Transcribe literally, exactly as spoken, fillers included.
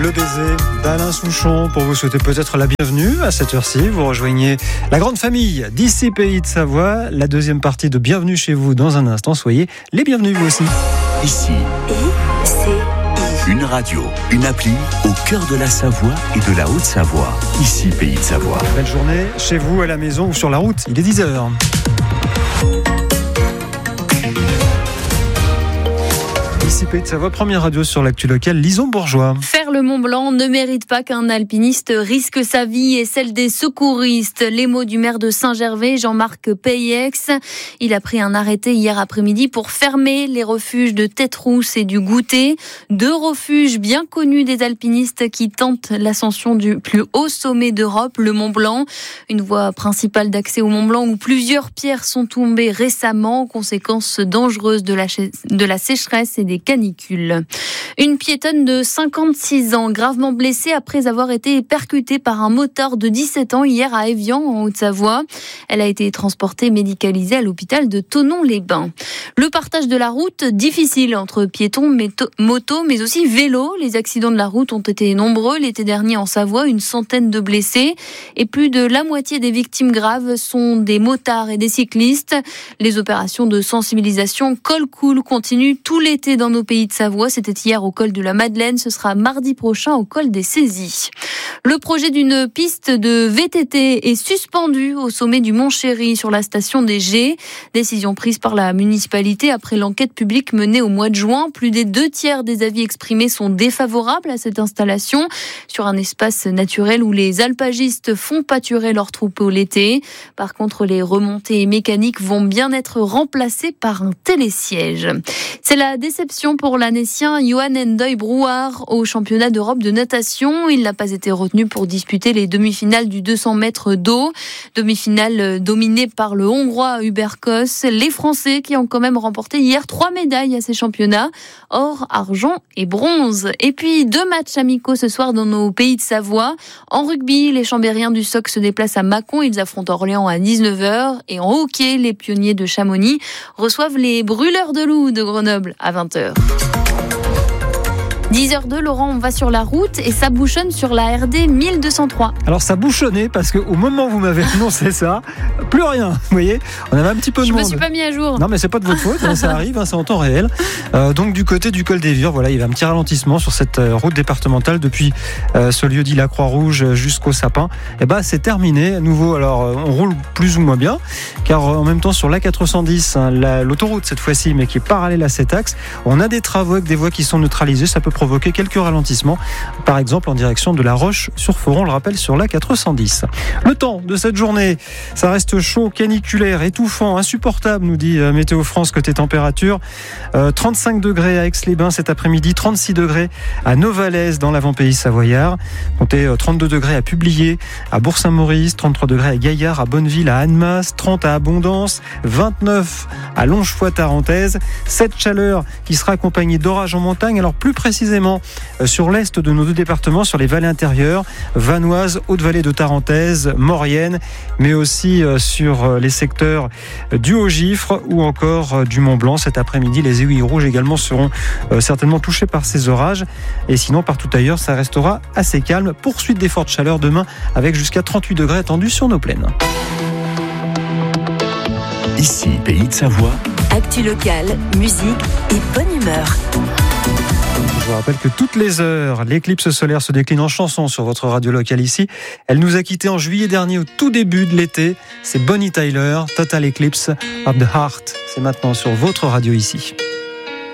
Le baiser d'Alain Souchon pour vous souhaiter peut-être la bienvenue à cette heure-ci. Vous rejoignez la grande famille d'ici Pays de Savoie. La deuxième partie de Bienvenue chez vous dans un instant. Soyez les bienvenus vous aussi. Ici, une radio, une appli au cœur de la Savoie et de la Haute-Savoie. Ici Pays de Savoie. Belle journée chez vous, à la maison ou sur la route. Il est dix heures. Ici Pays de Savoie, première radio sur l'actu locale, Lison Bourgeois. Faire le Mont Blanc ne mérite pas qu'un alpiniste risque sa vie et celle des secouristes. Les mots du maire de Saint-Gervais, Jean-Marc Payex. Il a pris un arrêté hier après-midi pour fermer les refuges de Tête-Rousse et du Goûter. Deux refuges bien connus des alpinistes qui tentent l'ascension du plus haut sommet d'Europe, le Mont Blanc. Une voie principale d'accès au Mont Blanc où plusieurs pierres sont tombées récemment, conséquences dangereuses de la, de la sécheresse et des canicules. Une piétonne de cinquante-six ans, gravement blessée après avoir été percutée par un motard de dix-sept ans hier à Évian, en Haute-Savoie. Elle a été transportée médicalisée à l'hôpital de Thonon-les-Bains. Le partage de la route, difficile entre piétons, méto- motos, mais aussi vélos. Les accidents de la route ont été nombreux l'été dernier en Savoie, une centaine de blessés. Et plus de la moitié des victimes graves sont des motards et des cyclistes. Les opérations de sensibilisation Col Cool continuent tout l'été dans nos pays de Savoie. C'était hier au col de la Madeleine, ce sera mardi prochain au col des Saisies. Le projet d'une piste de V T T est suspendu au sommet du Mont Chéry sur la station des Gets. Décision prise par la municipalité après l'enquête publique menée au mois de juin. Plus des deux tiers des avis exprimés sont défavorables à cette installation sur un espace naturel où les alpagistes font pâturer leurs troupeaux l'été. Par contre, les remontées mécaniques vont bien être remplacées par un télésiège. C'est la déception pour l'Annécien Johan Endoy Brouard au championnat d'Europe de natation. Il n'a pas été retenu pour disputer les demi-finales du deux cents mètres d'eau. Demi-finale dominée par le Hongrois Hubert Koss. Les Français qui ont quand même remporté hier trois médailles à ces championnats. Or, argent et bronze. Et puis deux matchs amicaux ce soir dans nos pays de Savoie. En rugby, les Chambériens du S O C se déplacent à Mâcon. Ils affrontent Orléans à dix-neuf heures. Et en hockey, les Pionniers de Chamonix reçoivent les Brûleurs de Loups de Grenoble à vingt heures. dix heures deux, Laurent, on va sur la route et ça bouchonne sur la R D mille deux cent trois. Alors ça bouchonnait parce qu'au moment où vous m'avez annoncé ça, plus rien, vous voyez, on avait un petit peu de Je monde. me suis pas mis à jour. Non mais c'est pas de votre faute, hein, ça arrive, hein, c'est en temps réel. Euh, donc du côté du col des Vires, voilà, il y avait un petit ralentissement sur cette euh, route départementale depuis euh, ce lieu dit la Croix-Rouge jusqu'au Sapin. Et ben c'est terminé, à nouveau, alors euh, on roule plus ou moins bien, car euh, en même temps sur l'A quatre cent dix, hein, la, l'autoroute cette fois-ci, mais qui est parallèle à cet axe, on a des travaux avec des voies qui sont neutralisées, ça peut provoquer quelques ralentissements, par exemple en direction de La Roche-sur-Foron, on le rappelle, sur l'A quatre cent dix. Le temps de cette journée, ça reste chaud, caniculaire, étouffant, insupportable, nous dit Météo France côté température. Euh, trente-cinq degrés à Aix-les-Bains cet après-midi, trente-six degrés à Novalaise dans l'avant-pays savoyard, comptez trente-deux degrés à Publier, à Bourg-Saint-Maurice, trente-trois degrés à Gaillard, à Bonneville, à Annemasse, trente à Abondance, vingt-neuf à Longefoy-Tarentaise. Cette chaleur qui sera accompagnée d'orages en montagne, alors plus précisément sur l'est de nos deux départements, sur les vallées intérieures, Vanoise, Haute-Vallée de Tarentaise, Maurienne, mais aussi sur les secteurs du Haut-Gifre ou encore du Mont-Blanc. Cet après-midi, les aiguilles rouges également seront certainement touchées par ces orages. Et sinon, partout ailleurs, ça restera assez calme. Poursuite des fortes chaleurs demain avec jusqu'à trente-huit degrés attendus sur nos plaines. Ici, Pays de Savoie. Actu locale, musique et bonne humeur. Je vous rappelle que toutes les heures, l'éclipse solaire se décline en chanson sur votre radio locale ici. Elle nous a quittés en juillet dernier au tout début de l'été. C'est Bonnie Tyler, Total Eclipse of the Heart. C'est maintenant sur votre radio ici.